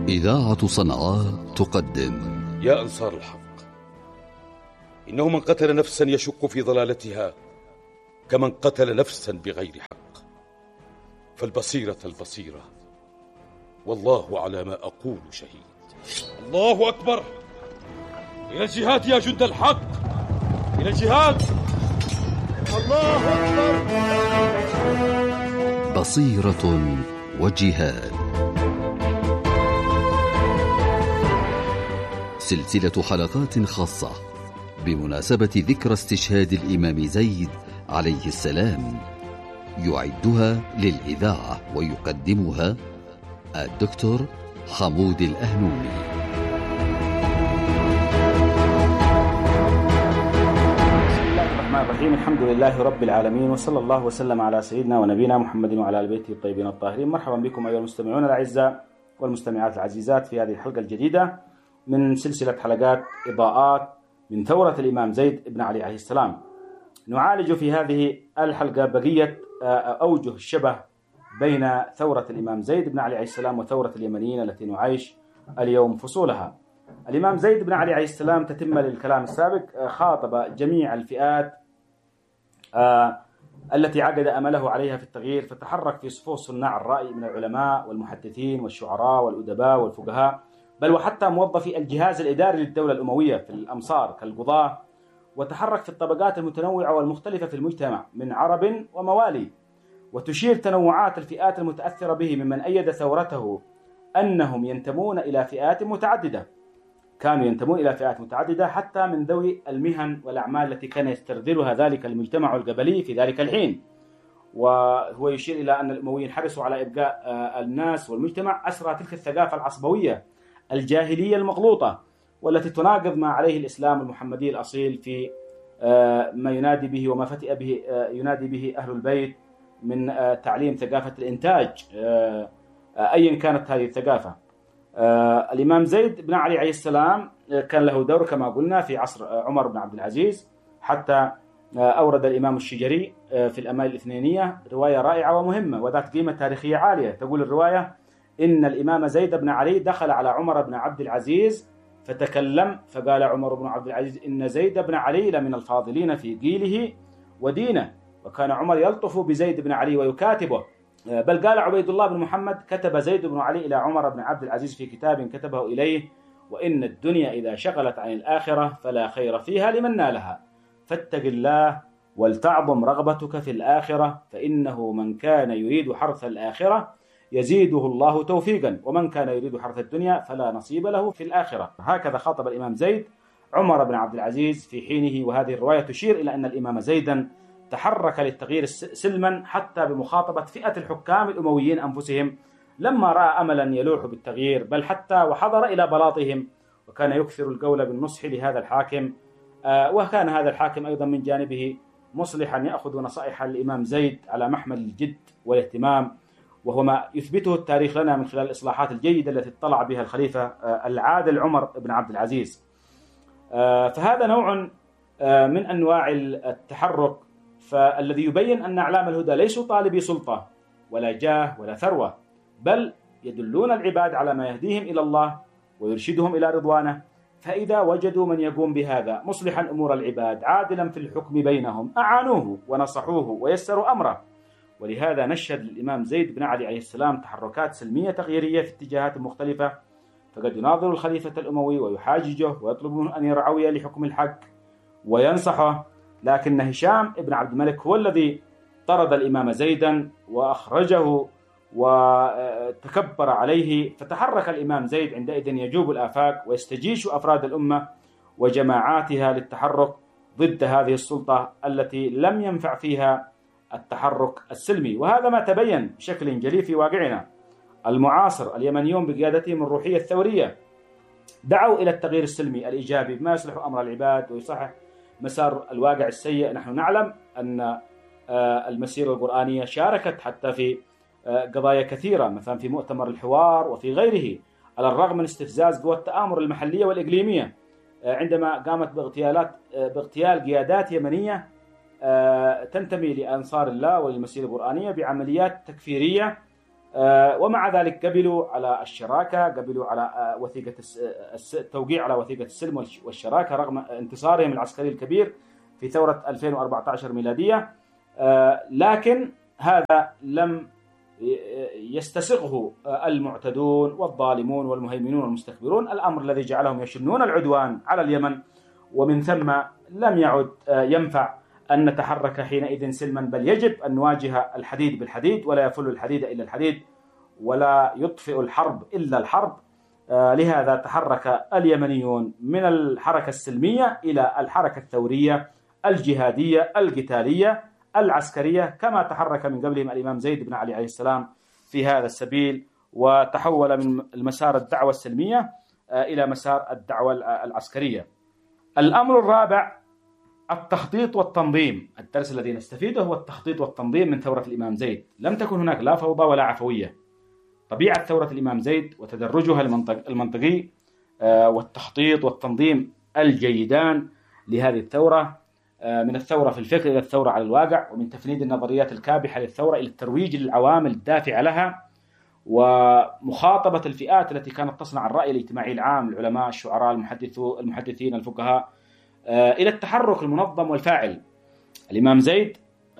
إذاعة صنعاء تقدم يا أنصار الحق، إنه من قتل نفسا يشك في ضلالتها كمن قتل نفسا بغير حق، فالبصيرة البصيرة، والله على ما أقول شهيد. الله أكبر! إلى الجهاد يا جند الحق، إلى الجهاد! الله أكبر! بصيرة وجهاد، سلسلة حلقات خاصة بمناسبة ذكرى استشهاد الإمام زيد عليه السلام، يعدها للإذاعة ويقدمها الدكتور حمود الأهنوني. بسم الله الرحمن الرحيم، الحمد لله رب العالمين، وصلى الله وسلم على سيدنا ونبينا محمد وعلى آل بيته الطيبين الطاهرين. مرحبا بكم أيها المستمعون الأعزاء والمستمعات العزيزات في هذه الحلقة الجديدة من سلسلة حلقات إضاءات من ثورة الإمام زيد بن علي عليه السلام. نعالج في هذه الحلقة بقية أوجه الشبه بين ثورة الإمام زيد بن علي عليه السلام وثورة اليمنيين التي نعيش اليوم فصولها. الإمام زيد بن علي عليه السلام تتم للكلام السابق، خاطب جميع الفئات التي عقد أمله عليها في التغيير، فتحرك في صفوف صناع الرأي من العلماء والمحدثين والشعراء والأدباء والفقهاء، بل وحتى موظفي الجهاز الإداري للدولة الأموية في الأمصار كالقضاة، وتحرك في الطبقات المتنوعة والمختلفة في المجتمع من عرب وموالي. وتشير تنوعات الفئات المتأثرة به ممن أيد ثورته أنهم ينتمون إلى فئات متعددة، كانوا ينتمون إلى فئات متعددة حتى من ذوي المهن والأعمال التي كان يسترذلها ذلك المجتمع القبلي في ذلك الحين. وهو يشير إلى أن الأمويين حرصوا على إبقاء الناس والمجتمع أسرى تلك الثقافة العصبوية الجاهلية المغلوطة، والتي تناقض ما عليه الإسلام المحمدي الأصيل في ما ينادي به وما فتئ به ينادي به أهل البيت من تعليم ثقافة الإنتاج أيا كانت هذه الثقافة. الإمام زيد بن علي عليه السلام كان له دور كما قلنا في عصر عمر بن عبد العزيز، حتى أورد الإمام الشجري في الأمائل الاثنينية رواية رائعة ومهمة وذات قيمة تاريخية عالية. تقول الرواية إن الإمام زيد بن علي دخل على عمر بن عبد العزيز فتكلم، فقال عمر بن عبد العزيز إن زيد بن علي لمن الفاضلين في جيله ودينه. وكان عمر يلطف بزيد بن علي ويكاتبه، بل قال عبيد الله بن محمد كتب زيد بن علي إلى عمر بن عبد العزيز في كتاب كتبه إليه: وإن الدنيا إذا شغلت عن الآخرة فلا خير فيها لمن نالها، فاتق الله ولتعظم رغبتك في الآخرة، فإنه من كان يريد حرث الآخرة يزيده الله توفيقا، ومن كان يريد حرث الدنيا فلا نصيب له في الآخرة. هكذا خاطب الإمام زيد عمر بن عبد العزيز في حينه. وهذه الرواية تشير إلى أن الإمام زيدا تحرك للتغيير سلما حتى بمخاطبة فئة الحكام الأمويين أنفسهم لما رأى أملا يلوح بالتغيير، بل حتى وحضر إلى بلاطهم، وكان يكثر القول بالنصح لهذا الحاكم. وكان هذا الحاكم أيضا من جانبه مصلحا يأخذ نصائح الإمام زيد على محمل الجد والاهتمام، وهو ما يثبته التاريخ لنا من خلال الإصلاحات الجيدة التي اطلع بها الخليفة العادل عمر بن عبد العزيز. فهذا نوع من أنواع التحرك فالذي يبين أن أعلام الهدى ليسوا طالبي سلطة ولا جاه ولا ثروة، بل يدلون العباد على ما يهديهم إلى الله ويرشدهم إلى رضوانه. فإذا وجدوا من يقوم بهذا مصلحا أمور العباد عادلا في الحكم بينهم أعانوه ونصحوه ويسروا أمره. ولهذا نشهد الإمام زيد بن علي عليه السلام تحركات سلمية تغييرية في اتجاهات مختلفة، فقد يناظر الخليفة الأموي ويحاججه ويطلب منه أن يرعوي لحكم الحق وينصحه، لكن هشام بن عبد الملك هو الذي طرد الإمام زيدا وأخرجه وتكبر عليه. فتحرك الإمام زيد عندئذ يجوب الآفاق ويستجيش أفراد الأمة وجماعاتها للتحرك ضد هذه السلطة التي لم ينفع فيها التحرك السلمي. وهذا ما تبين بشكل جلي في واقعنا المعاصر. اليمنيون بقيادتهم الروحية الثورية دعوا إلى التغيير السلمي الإيجابي بما يصلح أمر العباد ويصحح مسار الواقع السيء. نحن نعلم أن المسيرة القرآنية شاركت حتى في قضايا كثيرة، مثلا في مؤتمر الحوار وفي غيره، على الرغم من استفزاز قوى التآمر المحلية والإقليمية عندما قامت باغتيال قيادات يمنية تنتمي لأنصار الله والمسيرة القرآنية بعمليات تكفيرية ومع ذلك قبلوا على الشراكة، قبلوا على وثيقة التوقيع على وثيقة السلم والشراكة رغم انتصارهم العسكري الكبير في ثورة 2014 ميلادية. لكن هذا لم يستسغه المعتدون والظالمون والمهيمنون والمستكبرون، الأمر الذي جعلهم يشنون العدوان على اليمن، ومن ثم لم يعد ينفع أن نتحرك حينئذ سلما، بل يجب أن نواجه الحديد بالحديد، ولا يفل الحديد إلا الحديد، ولا يطفئ الحرب إلا الحرب. لهذا تحرك اليمنيون من الحركة السلمية إلى الحركة الثورية الجهادية القتالية العسكرية، كما تحرك من قبلهم الإمام زيد بن علي عليه السلام في هذا السبيل، وتحول من المسار الدعوة السلمية إلى مسار الدعوة العسكرية. الأمر الرابع التخطيط والتنظيم. الدرس الذي نستفيده هو التخطيط والتنظيم من ثورة الإمام زيد. لم تكن هناك لا فوضى ولا عفوية. طبيعة ثورة الإمام زيد وتدرجها المنطقي والتخطيط والتنظيم الجيدان لهذه الثورة، من الثورة في الفكر إلى الثورة على الواقع، ومن تفنيد النظريات الكابحة للثورة إلى الترويج للعوامل الدافعة لها، ومخاطبة الفئات التي كانت تصنع الرأي الاجتماعي العام، العلماء، الشعراء، المحدثين، الفقهاء، إلى التحرك المنظم والفاعل. الإمام زيد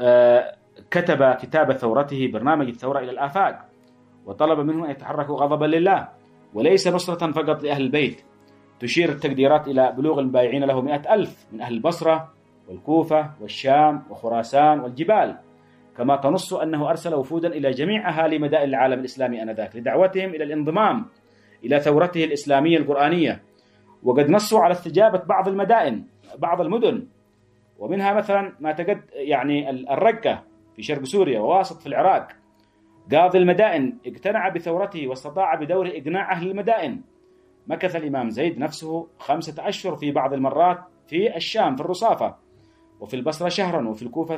كتب كتاب ثورته برنامج الثورة إلى الآفاق، وطلب منهم أن يتحركوا غضبا لله وليس نصرة فقط لأهل البيت. تشير التقديرات إلى بلوغ المبايعين له 100,000 من أهل البصرة والكوفة والشام وخراسان والجبال، كما تنص أنه أرسل وفودا إلى جميع أهالي مدائن العالم الإسلامي آنذاك لدعوتهم إلى الانضمام إلى ثورته الإسلامية القرآنية. وقد نصوا على استجابة بعض المدن، ومنها مثلا ما تقد يعني الرقة في شرق سوريا وواسط في العراق. قاضي المدائن اقتنع بثورته واستطاع بدوره إقناع أهل المدائن. مكث الإمام زيد نفسه 5 أشهر في بعض المرات في الشام في الرصافة، وفي البصرة شهرا، وفي الكوفة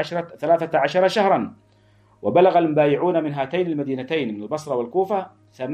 13 شهرا. وبلغ المبايعون من هاتين المدينتين من البصرة والكوفة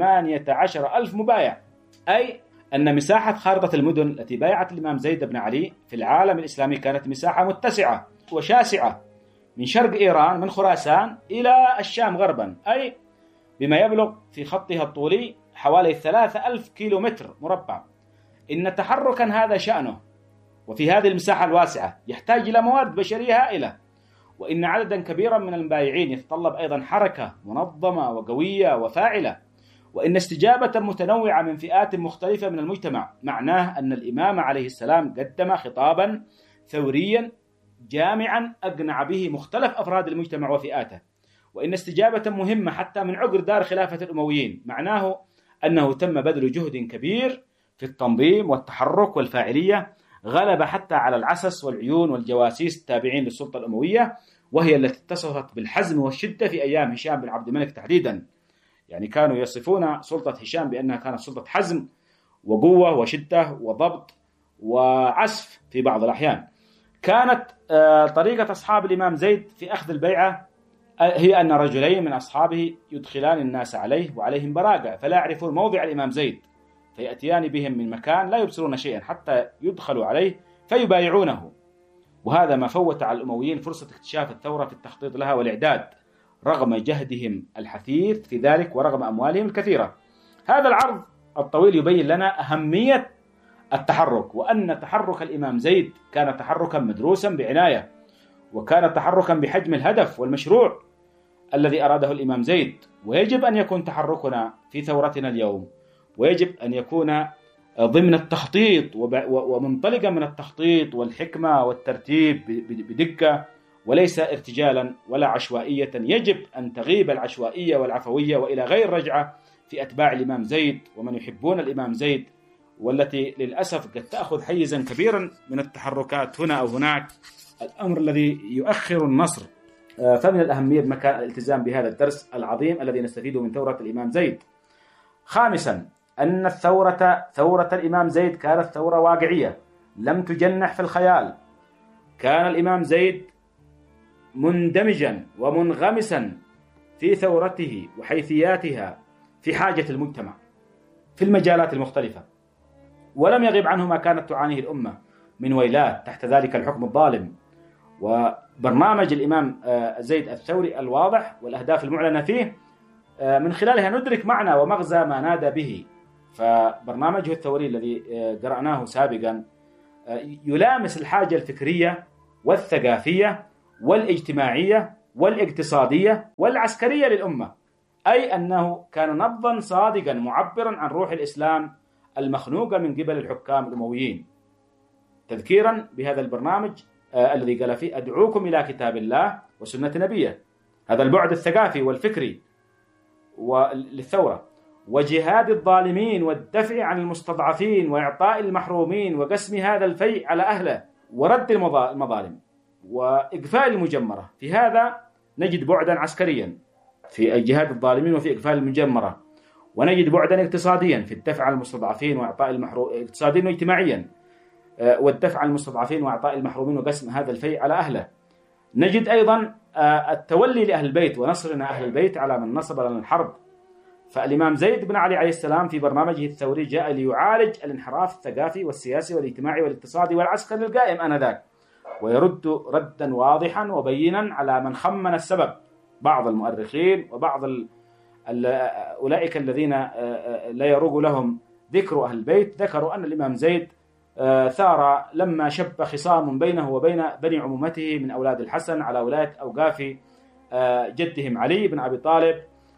18,000 مبايع، أي أن مساحة خارطة المدن التي بايعت الإمام زيد بن علي في العالم الإسلامي كانت مساحة متسعة وشاسعة، من شرق إيران من خراسان إلى الشام غربا، أي بما يبلغ في خطها الطولي حوالي 3,000 كيلومتر مربع. إن تحركا هذا شأنه، وفي هذه المساحة الواسعة يحتاج إلى موارد بشرية هائلة، وإن عددا كبيرا من المبايعين يتطلب أيضا حركة منظمة وقوية وفاعلة، وإن استجابة متنوعة من فئات مختلفة من المجتمع. معناه أن الإمام عليه السلام قدم خطابا ثوريا جامعا أقنع به مختلف أفراد المجتمع وفئاته، وإن استجابة مهمة حتى من عقر دار خلافة الأمويين. معناه أنه تم بذل جهد كبير في التنظيم والتحرك والفاعلية، غلب حتى على العسس والعيون والجواسيس التابعين للسلطة الأموية، وهي التي اتصفت بالحزم والشدة في أيام هشام بن عبد الملك تحديدا. يعني كانوا يصفون سلطة هشام بأنها كانت سلطة حزم وقوة وشدة وضبط وعسف في بعض الأحيان. كانت طريقة أصحاب الإمام زيد في أخذ البيعة هي أن رجلين من أصحابه يدخلان الناس عليه وعليهم براقة، فلا يعرفون موضع الإمام زيد، فيأتيان بهم من مكان لا يبصرون شيئا حتى يدخلوا عليه فيبايعونه. وهذا ما فوت على الأمويين فرصة اكتشاف الثورة في التخطيط لها والإعداد، رغم جهدهم الحثيث في ذلك ورغم أموالهم الكثيرة. هذا العرض الطويل يبين لنا أهمية التحرك، وأن تحرك الإمام زيد كان تحركا مدروسا بعناية، وكان تحركا بحجم الهدف والمشروع الذي أراده الإمام زيد. ويجب أن يكون تحركنا في ثورتنا اليوم، ويجب أن يكون ضمن التخطيط ومنطلقا من التخطيط والحكمة والترتيب بدقة، وليس ارتجالا ولا عشوائية. يجب أن تغيب العشوائية والعفوية وإلى غير رجعة في أتباع الإمام زيد ومن يحبون الإمام زيد، والتي للأسف قد تأخذ حيزا كبيرا من التحركات هنا أو هناك، الأمر الذي يؤخر النصر. فمن الأهمية بمكان الالتزام بهذا الدرس العظيم الذي نستفيده من ثورة الإمام زيد. خامسا أن ثورة الإمام زيد كانت ثورة واقعية لم تجنح في الخيال. كان الإمام زيد مندمجا ومنغمسا في ثورته وحيثياتها في حاجة المجتمع في المجالات المختلفة، ولم يغب عنه ما كانت تعانيه الأمة من ويلات تحت ذلك الحكم الظالم. وبرنامج الإمام زيد الثوري الواضح والأهداف المعلنة فيه من خلالها ندرك معنى ومغزى ما نادى به. فبرنامجه الثوري الذي قرأناه سابقا يلامس الحاجة الفكرية والثقافية والاجتماعية والاقتصادية والعسكرية للأمة، أي أنه كان نبضا صادقا معبرا عن روح الإسلام المخنوقة من قبل الحكام الأمويين. تذكيرا بهذا البرنامج الذي قال فيه: أدعوكم إلى كتاب الله وسنة نبيه. هذا البعد الثقافي والفكري للثورة، وجهاد الظالمين والدفع عن المستضعفين وإعطاء المحرومين وقسم هذا الفيء على أهله ورد المظالم وإقفال المجمرة. في هذا نجد بعدا عسكريا في جهاد الظالمين وفي إقفال المجمرة، ونجد بعدا اقتصاديا في الدفع عن المستضعفين وإعطاء المحرومين، اقتصاديا واجتماعيا، والدفع عن المستضعفين وإعطاء المحرومين وقسم هذا الفيء على أهله. نجد أيضا التولي لأهل البيت ونصرنا أهل البيت على من نصب لنا الحرب. فالإمام زيد بن علي عليه السلام في برنامجه الثوري جاء ليعالج الانحراف الثقافي والسياسي والاجتماعي والاقتصادي والعسكري القائم آنذاك، ويرد ردا واضحا وبينا على من خمن السبب. بعض المؤرخين وبعض أولئك الذين لا يروق لهم ذكر أهل البيت ذكروا أن الإمام زيد ثار لما شب خصام بينه وبين بني عمومته من أولاد الحسن على ولاية أوقاف جدهم علي بن أبي طالب،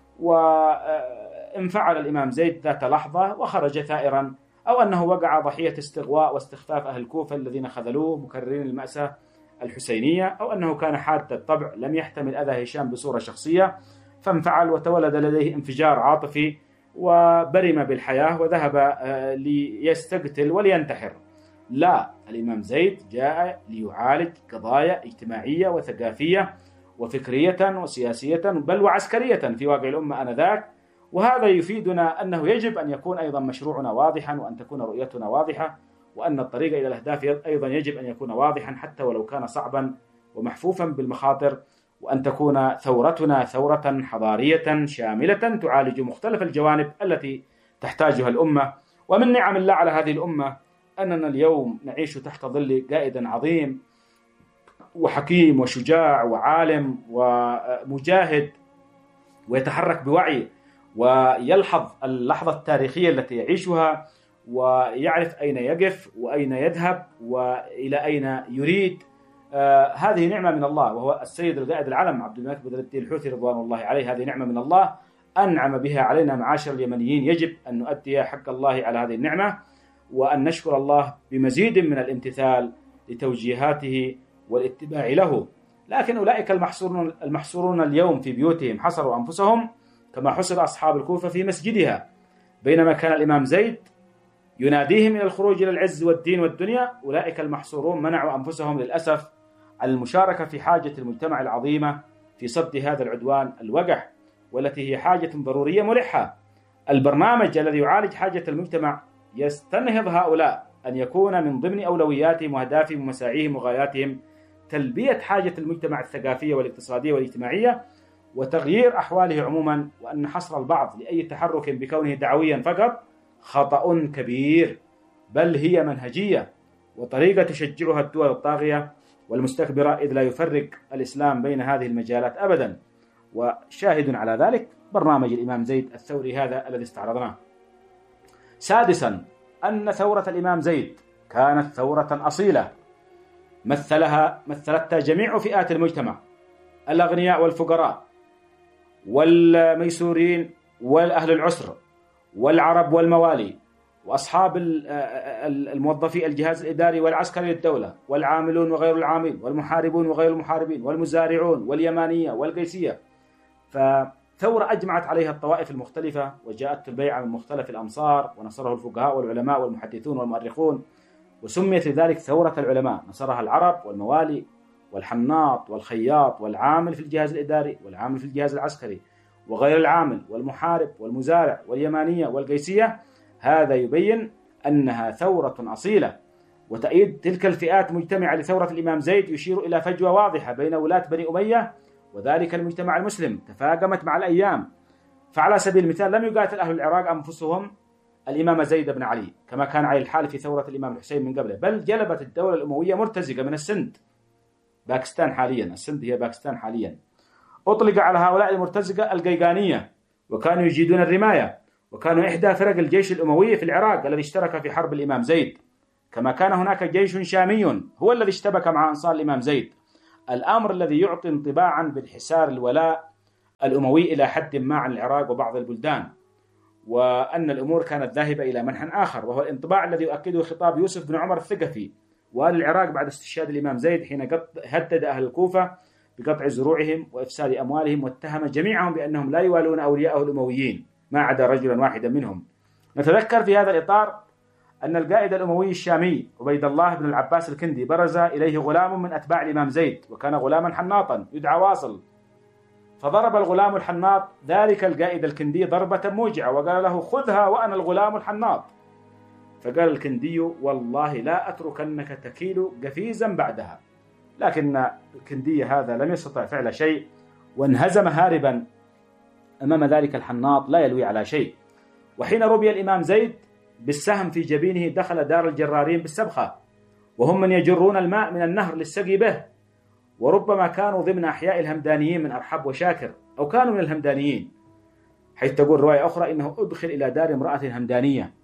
وانفعل الإمام زيد ذات لحظة وخرج ثائرا، أو أنه وقع ضحية استغواء واستخفاف أهل الكوفة الذين خذلوه مكررين المأساة الحسينية، أو أنه كان حاد الطبع لم يحتمل أذى هشام بصورة شخصية فانفعل وتولد لديه انفجار عاطفي وبرم بالحياة وذهب ليستقتل ولينتحر. لا، الإمام زيد جاء ليعالج قضايا اجتماعية وثقافية وفكرية وسياسية بل وعسكرية في واقع الأمة آنذاك. وهذا يفيدنا أنه يجب أن يكون أيضا مشروعنا واضحا، وأن تكون رؤيتنا واضحة، وأن الطريق إلى الأهداف أيضا يجب أن يكون واضحا حتى ولو كان صعبا ومحفوفا بالمخاطر، وأن تكون ثورتنا ثورة حضارية شاملة تعالج مختلف الجوانب التي تحتاجها الأمة. ومن نعم الله على هذه الأمة أننا اليوم نعيش تحت ظل قائد عظيم وحكيم وشجاع وعالم ومجاهد، ويتحرك بوعي ويلحظ اللحظة التاريخية التي يعيشها، ويعرف أين يقف وأين يذهب وإلى أين يريد. هذه نعمة من الله، وهو السيد القائد العلم عبد الملك بدر الدين الحوثي رضوان الله عليه. هذه نعمة من الله أنعم بها علينا معاشر اليمنيين، يجب أن نؤدي حق الله على هذه النعمة، وأن نشكر الله بمزيد من الامتثال لتوجيهاته والاتباع له. لكن أولئك المحصورون اليوم في بيوتهم حصروا أنفسهم كما حصر أصحاب الكوفة في مسجدها، بينما كان الإمام زيد يناديهم إلى الخروج إلى العز والدين والدنيا. أولئك المحصورون منعوا أنفسهم للأسف عن المشاركة في حاجة المجتمع العظيمة في صد هذا العدوان الوقح، والتي هي حاجة ضرورية ملحة. البرنامج الذي يعالج حاجة المجتمع يستنهض هؤلاء أن يكون من ضمن أولوياتهم وأهدافهم ومساعيهم وغاياتهم تلبية حاجة المجتمع الثقافية والاقتصادية والاجتماعية وتغيير أحواله عموما، وأن حصر البعض لأي تحرك بكونه دعويا فقط خطأ كبير، بل هي منهجية وطريقة تشجعها الدول الطاغية والمستكبرة، إذ لا يفرق الإسلام بين هذه المجالات أبدا. وشاهد على ذلك برنامج الإمام زيد الثوري هذا الذي استعرضناه. سادسا، أن ثورة الإمام زيد كانت ثورة أصيلة مثلتها جميع فئات المجتمع، الأغنياء والفقراء والميسورين والأهل العسر والعرب والموالي وأصحاب الموظفي الجهاز الإداري والعسكري للدولة والعاملون وغير العاملين والمحاربون وغير المحاربين والمزارعون واليمانية والقيسية. فثورة أجمعت عليها الطوائف المختلفة، وجاءت البيعة من مختلف الأمصار، ونصره الفقهاء والعلماء والمحدثون والمؤرخون، وسميت لذلك ثورة العلماء. نصرها العرب والموالي والحناط والخياط والعامل في الجهاز الإداري والعامل في الجهاز العسكري وغير العامل والمحارب والمزارع واليمانية والقيسية. هذا يبين أنها ثورة أصيلة. وتأييد تلك الفئات مجتمعة لثورة الإمام زيد يشير إلى فجوة واضحة بين ولاة بني أمية وذلك المجتمع المسلم تفاقمت مع الأيام. فعلى سبيل المثال لم يقاتل أهل العراق أنفسهم الإمام زيد بن علي كما كان عليه الحال في ثورة الإمام الحسين من قبله، بل جلبت الدولة الأموية مرتزقة من السند، باكستان حاليا، السند هي باكستان حاليا، أطلق على هؤلاء المرتزقة القيقانية، وكانوا يجيدون الرماية، وكانوا إحدى فرق الجيش الأموي في العراق الذي اشترك في حرب الإمام زيد، كما كان هناك جيش شامي هو الذي اشتبك مع أنصار الإمام زيد، الأمر الذي يعطي انطباعا بانحسار الولاء الأموي إلى حد ما عن العراق وبعض البلدان، وأن الأمور كانت ذاهبة إلى منحى آخر، وهو الانطباع الذي يؤكده خطاب يوسف بن عمر الثقفي وآل العراق بعد استشهاد الإمام زيد، حين هدد أهل الكوفة بقطع زروعهم وإفساد أموالهم، واتهم جميعهم بأنهم لا يوالون أولياءه الأمويين ما عدا رجلا واحدا منهم. نتذكر في هذا الإطار أن القائد الأموي الشامي عبيد الله بن العباس الكندي برز إليه غلام من أتباع الإمام زيد، وكان غلاما حناطا يدعى واصل، فضرب الغلام الحناط ذلك القائد الكندي ضربة موجعة وقال له: خذها وأنا الغلام الحناط. فقال الكندي: والله لا أتركنك تكيل قفيزا بعدها. لكن الكندي هذا لم يستطع فعل شيء، وانهزم هاربا أمام ذلك الحناط لا يلوي على شيء. وحين رمي الإمام زيد بالسهم في جبينه دخل دار الجرارين بالسبخة، وهم من يجرون الماء من النهر للسقي به، وربما كانوا ضمن أحياء الهمدانيين من أرحب وشاكر، أو كانوا من الهمدانيين، حيث تقول رواية أخرى إنه أدخل إلى دار امرأة همدانية.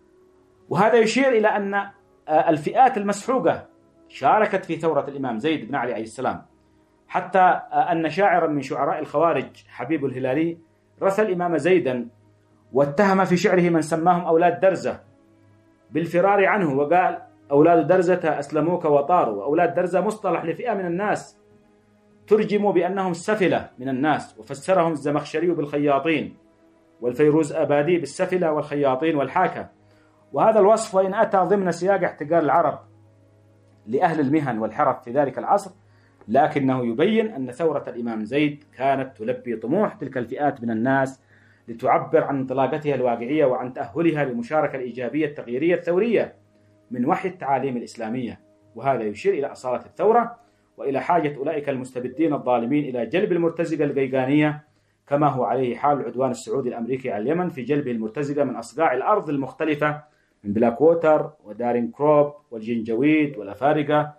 وهذا يشير إلى أن الفئات المسحوقة شاركت في ثورة الإمام زيد بن علي عليه السلام، حتى أن شاعرا من شعراء الخوارج حبيب الهلالي رثى الإمام زيدا واتهم في شعره من سماهم أولاد درزة بالفرار عنه، وقال: أولاد درزة أسلموك وطاروا. وأولاد درزة مصطلح لفئة من الناس ترجموا بأنهم سفلة من الناس، وفسرهم الزمخشري بالخياطين، والفيروز أبادي بالسفلة والخياطين والحاكة. وهذا الوصف وإن أتى ضمن سياق احتقار العرب لأهل المهن والحرف في ذلك العصر، لكنه يبين أن ثورة الإمام زيد كانت تلبي طموح تلك الفئات من الناس لتعبر عن انطلاقتها الواقعية وعن تأهلها للمشاركة الإيجابية التغييرية الثورية من وحي التعاليم الإسلامية. وهذا يشير إلى أصالة الثورة وإلى حاجة أولئك المستبدين الظالمين إلى جلب المرتزقة القيقانية، كما هو عليه حال العدوان السعودي الأمريكي على اليمن في جلبه المرتزقة من أصقاع الأرض المختلفة من بلاك ووتر ودارين كروب والجنجويد والأفارقة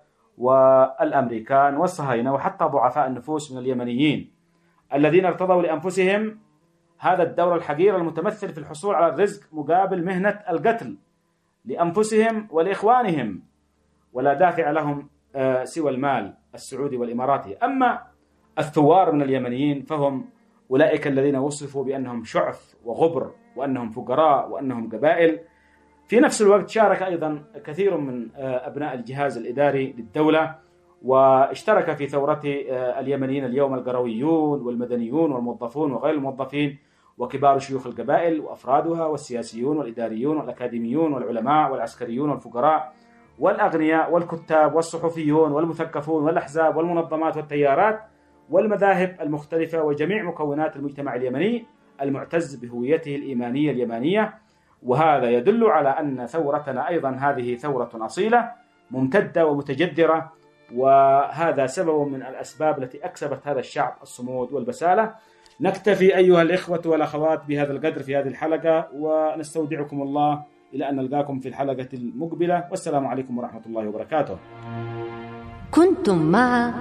والأمريكان والصهاينة، وحتى ضعفاء النفوس من اليمنيين الذين ارتضوا لأنفسهم هذا الدور الحقير المتمثل في الحصول على الرزق مقابل مهنة القتل لأنفسهم ولإخوانهم، ولا دافع لهم سوى المال السعودي والإماراتي. أما الثوار من اليمنيين فهم أولئك الذين وصفوا بأنهم شعث وغبر، وأنهم فقراء، وأنهم قبائل. في نفس الوقت شارك أيضا كثير من أبناء الجهاز الإداري للدولة، واشترك في ثورة اليمنيين اليوم القرويون والمدنيون والموظفون وغير الموظفين وكبار شيوخ القبائل وأفرادها والسياسيون والإداريون والأكاديميون والعلماء والعسكريون والفقراء والأغنياء والكتاب والصحفيون والمثقفون والأحزاب والمنظمات والتيارات والمذاهب المختلفة وجميع مكونات المجتمع اليمني المعتز بهويته الإيمانية اليمانية. وهذا يدل على أن ثورتنا أيضا هذه ثورة أصيلة ممتدة ومتجدرة، وهذا سبب من الأسباب التي أكسبت هذا الشعب الصمود والبسالة. نكتفي أيها الإخوة والأخوات بهذا القدر في هذه الحلقة، ونستودعكم الله إلى أن نلقاكم في الحلقة المقبلة، والسلام عليكم ورحمة الله وبركاته. كنتم مع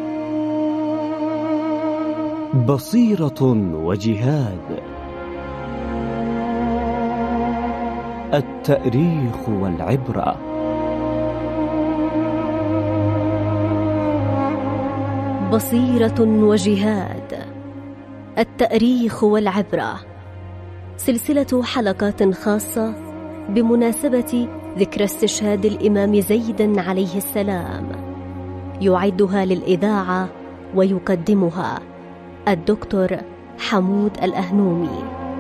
بصيرة وجهاد، التاريخ والعبرة. بصيرة وجهاد، التاريخ والعبرة، سلسلة حلقات خاصة بمناسبة ذكرى استشهاد الإمام زيد عليه السلام، يعدها للإذاعة ويقدمها الدكتور حمود الأهنومي.